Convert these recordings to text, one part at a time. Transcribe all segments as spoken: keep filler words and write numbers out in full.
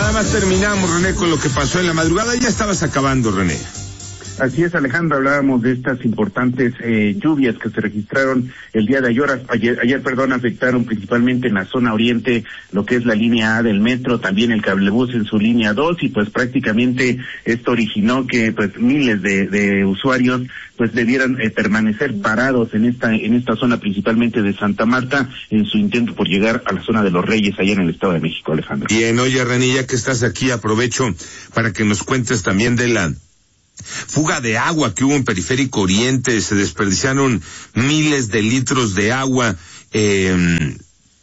Nada más terminamos, René, con lo que pasó en la madrugada. Ya estabas acabando, René. Así es, Alejandro, hablábamos de estas importantes eh, lluvias que se registraron el día de ayer, ayer, ayer, perdón, afectaron principalmente en la zona oriente lo que es la línea A del metro, también el cablebús en su línea dos, y pues prácticamente esto originó que pues miles de, de usuarios pues debieran eh, permanecer parados en esta en esta zona, principalmente de Santa Marta, en su intento por llegar a la zona de Los Reyes, allá en el Estado de México, Alejandro. Bien, oye, René, ya que estás aquí, aprovecho para que nos cuentes también de la fuga de agua que hubo en Periférico Oriente. Se desperdiciaron miles de litros de agua eh,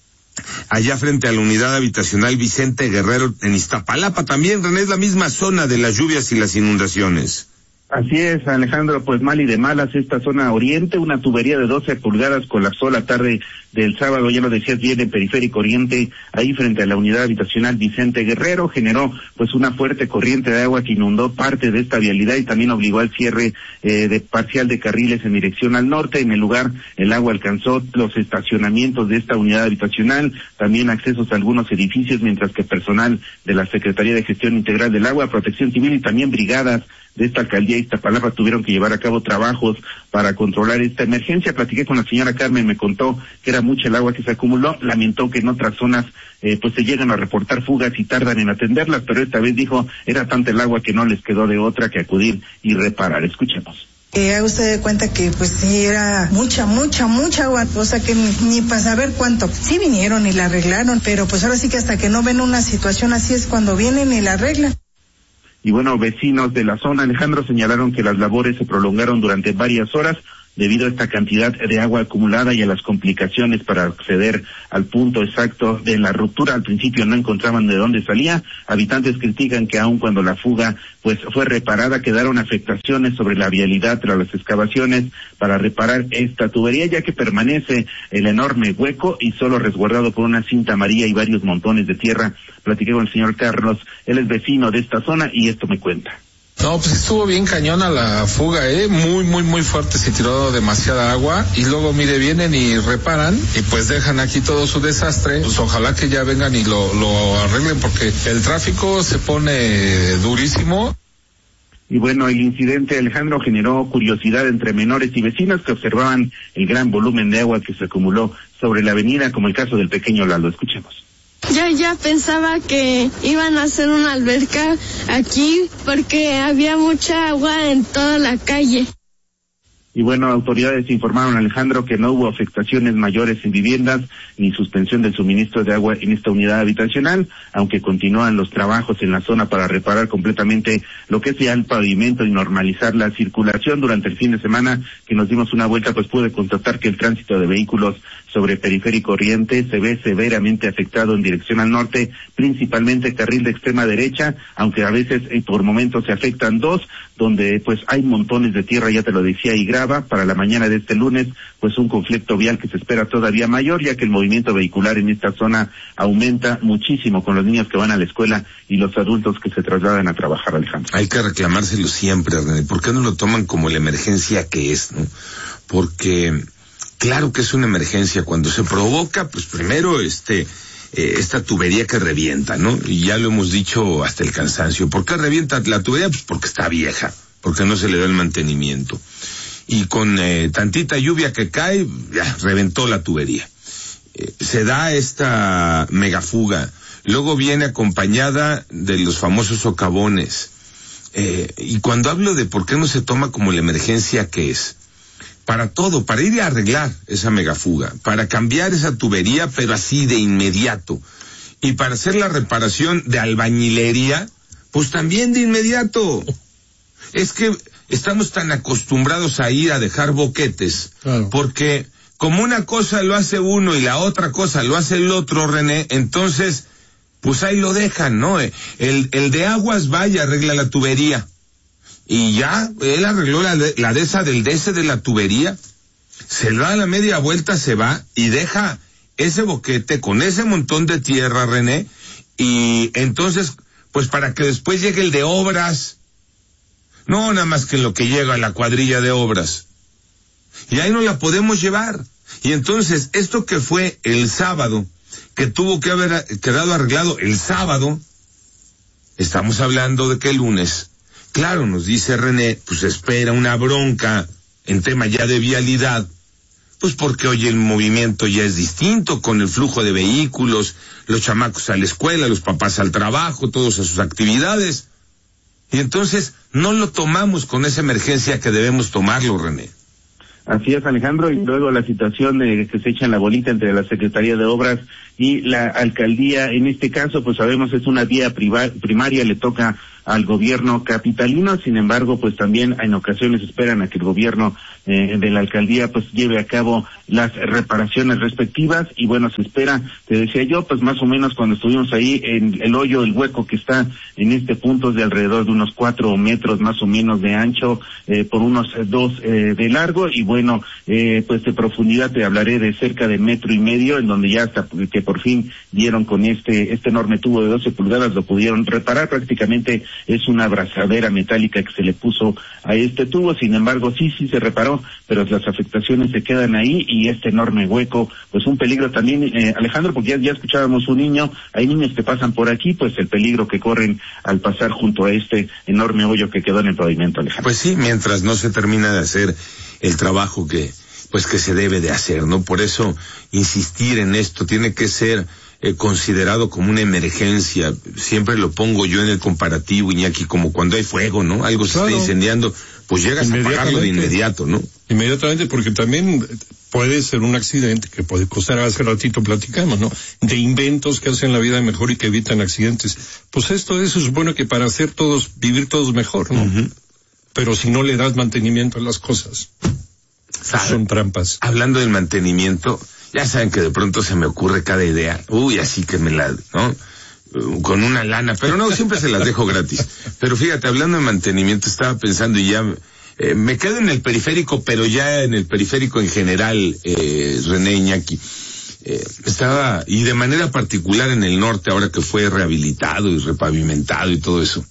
allá frente a la unidad habitacional Vicente Guerrero en Iztapalapa. También, René, es la misma zona de las lluvias y las inundaciones. Así es, Alejandro, pues mal y de malas esta zona oriente. Una tubería de doce pulgadas colapsó la tarde del sábado, ya lo decías bien, en Periférico Oriente, ahí frente a la unidad habitacional Vicente Guerrero. Generó pues una fuerte corriente de agua que inundó parte de esta vialidad y también obligó al cierre eh, de parcial de carriles en dirección al norte. En el lugar el agua alcanzó los estacionamientos de esta unidad habitacional, también accesos a algunos edificios, mientras que personal de la Secretaría de Gestión Integral del Agua, Protección Civil y también brigadas de esta alcaldía de Iztapalapa tuvieron que llevar a cabo trabajos para controlar esta emergencia. Platiqué con la señora Carmen, me contó que era mucha el agua que se acumuló, lamentó que en otras zonas eh, pues se llegan a reportar fugas y tardan en atenderlas, pero esta vez dijo, era tanta el agua que no les quedó de otra que acudir y reparar. Escuchemos. Eh, haga usted de cuenta que pues sí era mucha, mucha, mucha agua, o sea que ni, ni para saber cuánto. Sí vinieron y la arreglaron, pero pues ahora sí que hasta que no ven una situación así es cuando vienen y la arreglan. Y bueno, vecinos de la zona, Alejandro, señalaron que las labores se prolongaron durante varias horas debido a esta cantidad de agua acumulada y a las complicaciones para acceder al punto exacto de la ruptura. Al principio no encontraban de dónde salía. Habitantes critican que aun cuando la fuga pues fue reparada, quedaron afectaciones sobre la vialidad tras las excavaciones para reparar esta tubería, ya que permanece el enorme hueco y solo resguardado por una cinta amarilla y varios montones de tierra. Platiqué con el señor Carlos, él es vecino de esta zona y esto me cuenta. No, pues estuvo bien cañona la fuga, eh, muy, muy, muy fuerte, se tiró demasiada agua y luego, mire, vienen y reparan y pues dejan aquí todo su desastre. Pues ojalá que ya vengan y lo, lo arreglen porque el tráfico se pone durísimo. Y bueno, el incidente, Alejandro, generó curiosidad entre menores y vecinos que observaban el gran volumen de agua que se acumuló sobre la avenida, como el caso del pequeño Lalo. Escuchemos. Yo ya pensaba que iban a hacer una alberca aquí porque había mucha agua en toda la calle. Y bueno, autoridades informaron, Alejandro, que no hubo afectaciones mayores en viviendas ni suspensión del suministro de agua en esta unidad habitacional, aunque continúan los trabajos en la zona para reparar completamente lo que es ya el pavimento y normalizar la circulación. Durante el fin de semana que nos dimos una vuelta, pues pude constatar que el tránsito de vehículos sobre Periférico Oriente se ve severamente afectado en dirección al norte, principalmente carril de extrema derecha, aunque a veces eh, por momentos se afectan dos, donde pues hay montones de tierra, ya te lo decía, y grava. Para la mañana de este lunes, pues un conflicto vial que se espera todavía mayor, ya que el movimiento vehicular en esta zona aumenta muchísimo con los niños que van a la escuela y los adultos que se trasladan a trabajar, Alejandro. Hay que reclamárselo siempre, René. ¿Por qué no lo toman como la emergencia que es, no? Porque claro que es una emergencia cuando se provoca, pues primero este eh, esta tubería que revienta, ¿no? Y ya lo hemos dicho hasta el cansancio. ¿Por qué revienta la tubería? Pues porque está vieja, porque no se le da el mantenimiento. Y con eh, tantita lluvia que cae, ya reventó la tubería. Eh, se da esta megafuga. Luego viene acompañada de los famosos socavones. Eh, y cuando hablo de por qué no se toma como la emergencia que es, para todo, para ir a arreglar esa megafuga, para cambiar esa tubería, pero así de inmediato, y para hacer la reparación de albañilería, pues también de inmediato. Es que estamos tan acostumbrados a ir a dejar boquetes, claro, porque como una cosa lo hace uno y la otra cosa lo hace el otro, René, entonces, pues ahí lo dejan, ¿no? El, el de aguas va y arregla la tubería. Y ya, él arregló la, la de esa del D S de la tubería, se da la media vuelta, se va y deja ese boquete con ese montón de tierra, René, y entonces, pues para que después llegue el de obras, no nada más que en lo que llega la cuadrilla de obras, y ahí no la podemos llevar. Y entonces, esto que fue el sábado, que tuvo que haber quedado arreglado el sábado, estamos hablando de que el lunes, claro, nos dice René, pues espera una bronca en tema ya de vialidad, pues porque hoy el movimiento ya es distinto, con el flujo de vehículos, los chamacos a la escuela, los papás al trabajo, todos a sus actividades. Y entonces no lo tomamos con esa emergencia que debemos tomarlo, René. Así es, Alejandro, y luego la situación de que se echa la bolita entre la Secretaría de Obras y la Alcaldía. En este caso, pues sabemos es una vía primaria, le toca al gobierno capitalino, sin embargo, pues también en ocasiones esperan a que el gobierno eh, de la alcaldía pues lleve a cabo las reparaciones respectivas, y bueno, se espera, te decía yo, pues más o menos cuando estuvimos ahí, en el hoyo, el hueco que está en este punto es de alrededor de unos cuatro metros más o menos de ancho, eh, por unos eh, dos eh, de largo, y bueno, eh, pues de profundidad te hablaré de cerca de metro y medio, en donde ya hasta que por fin dieron con este este enorme tubo de doce pulgadas, lo pudieron reparar. Prácticamente es una abrazadera metálica que se le puso a este tubo, sin embargo sí, sí se reparó, pero las afectaciones se quedan ahí, y este enorme hueco, pues un peligro también, eh, Alejandro, porque ya, ya escuchábamos un niño, hay niños que pasan por aquí, pues el peligro que corren al pasar junto a este enorme hoyo que quedó en el pavimento, Alejandro. Pues sí, mientras no se termina de hacer el trabajo que, pues que se debe de hacer, ¿no? Por eso insistir en esto, tiene que ser Eh, considerado como una emergencia. Siempre lo pongo yo en el comparativo, Iñaki, como cuando hay fuego, ¿no? Algo se claro. está incendiando, pues llegas a apagarlo de inmediato, ¿no? Inmediatamente, porque también puede ser un accidente que puede costar, hace ratito platicamos, ¿no? De inventos que hacen la vida mejor y que evitan accidentes. Pues esto es, se supone que para hacer todos, vivir todos mejor, ¿no? Uh-huh. Pero si no le das mantenimiento a las cosas, ¿sabe? Son trampas. Hablando del mantenimiento, ya saben que de pronto se me ocurre cada idea, uy, así que me la, ¿no? Uh, con una lana, pero no, siempre se las dejo gratis. Pero fíjate, hablando de mantenimiento, estaba pensando y ya, eh, me quedo en el periférico, pero ya en el periférico en general, eh, René, Iñaki, eh, estaba, y de manera particular en el norte, ahora que fue rehabilitado y repavimentado y todo eso.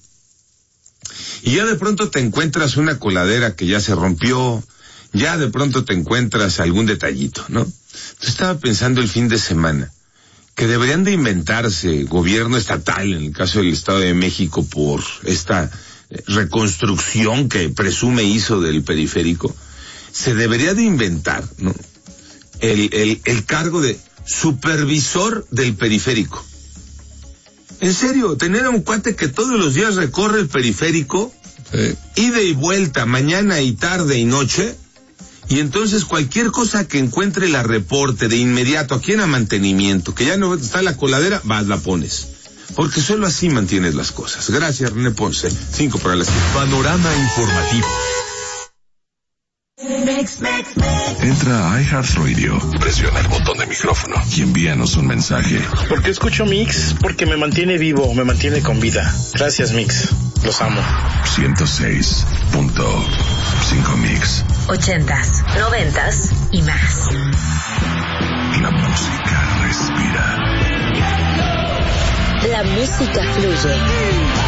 Y ya de pronto te encuentras una coladera que ya se rompió, ya de pronto te encuentras algún detallito, ¿no? Yo estaba pensando el fin de semana que deberían de inventarse, gobierno estatal, en el caso del Estado de México, por esta eh, reconstrucción que presume hizo del periférico, se debería de inventar, ¿no? El, el, el cargo de supervisor del periférico. En serio, tener a un cuate que todos los días recorre el periférico, sí, ida y vuelta, mañana y tarde y noche, y entonces cualquier cosa que encuentre la reporte de inmediato, aquí en a mantenimiento, que ya no está la coladera, vas, la pones. Porque solo así mantienes las cosas. Gracias, René Ponce. Cinco para las cinco. Panorama informativo. Entra a iHeartRadio, presiona el botón de micrófono y envíanos un mensaje. ¿Por qué escucho Mix? Porque me mantiene vivo, me mantiene con vida. Gracias, Mix. Los amo. ciento seis punto cinco Mix. Ochentas, noventas y más. La música respira. La música fluye.